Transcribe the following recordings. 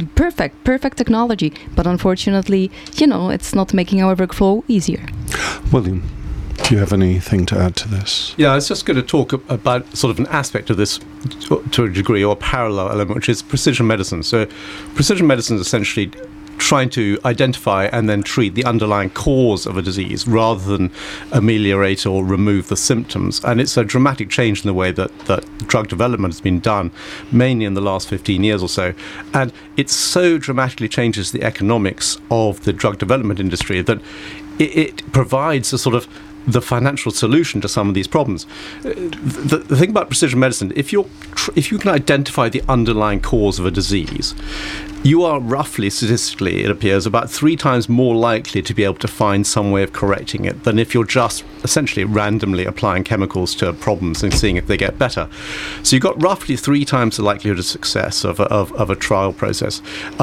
exactly. Perfect technology. But unfortunately, it's not making our workflow easier. William, do you have anything to add to this? Yeah, I was just going to talk about sort of an aspect of this to a degree, or a parallel element, which is precision medicine. So precision medicine is essentially trying to identify and then treat the underlying cause of a disease rather than ameliorate or remove the symptoms. And it's a dramatic change in the way that drug development has been done, mainly in the last 15 years or so. And it so dramatically changes the economics of the drug development industry that it provides a sort of the financial solution to some of these problems. The thing about precision medicine, if you can identify the underlying cause of a disease, you are roughly, statistically, it appears, about 3 times more likely to be able to find some way of correcting it than if you're just essentially randomly applying chemicals to problems and seeing if they get better. So you've got roughly 3 times the likelihood of success of a trial process.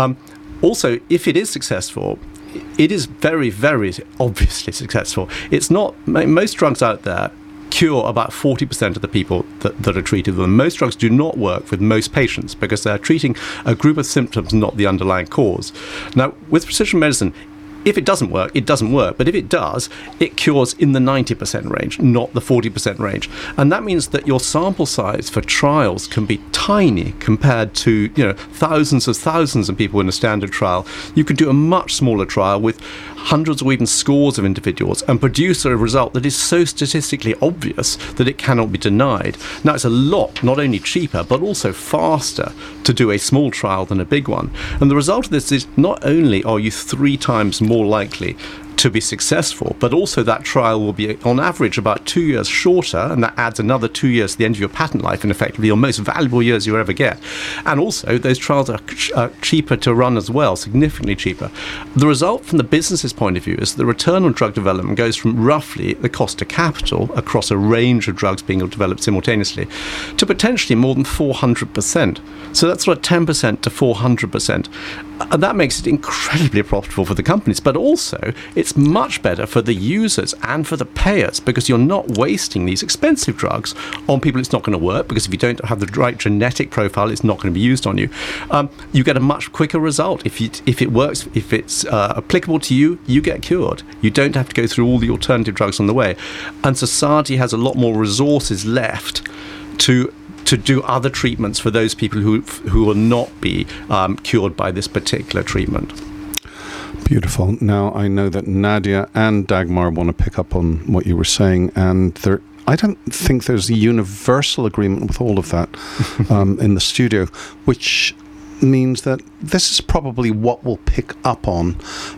Also, if it is successful, it is very, very obviously successful. It's not, most drugs out there cure about 40% of the people that are treated with them. Most drugs do not work with most patients because they're treating a group of symptoms, not the underlying cause. Now, with precision medicine, if it doesn't work, it doesn't work. But if it does, it cures in the 90% range, not the 40% range. And that means that your sample size for trials can be tiny compared to, thousands of people in a standard trial. You could do a much smaller trial with hundreds or even scores of individuals and produce a result that is so statistically obvious that it cannot be denied. Now, it's a lot, not only cheaper, but also faster to do a small trial than a big one. And the result of this is not only are you 3 times more likely to be successful, but also that trial will be on average about 2 years shorter, and that adds another 2 years to the end of your patent life, and effectively your most valuable years you ever get. And also those trials are cheaper to run as well, significantly cheaper. The result from the business's point of view is the return on drug development goes from roughly the cost of capital across a range of drugs being developed simultaneously to potentially more than 400%. So that's sort of 10% to 400%. And that makes it incredibly profitable for the companies, but also it's much better for the users and for the payers because you're not wasting these expensive drugs on people it's not going to work, because if you don't have the right genetic profile, it's not going to be used on you. You get a much quicker result. If it works, if it's applicable to you, you get cured. You don't have to go through all the alternative drugs on the way. And society has a lot more resources left to do other treatments for those people who will not be cured by this particular treatment. Beautiful. Now, I know that Nadia and Dagmar want to pick up on what you were saying, and I don't think there's a universal agreement with all of that in the studio, which means that this is probably what we'll pick up on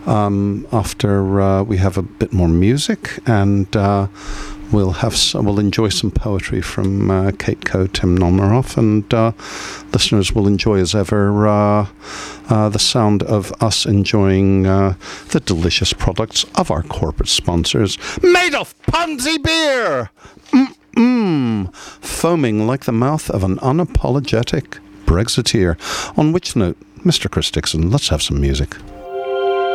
after we have a bit more music, and we'll enjoy some poetry from Kate Coe, Tim Nomeroff, and listeners will enjoy, as ever, the sound of us enjoying the delicious products of our corporate sponsors, Madoff Ponzi Beer! Foaming like the mouth of an unapologetic Brexiteer. On which note, Mr. Chris Dixon, let's have some music.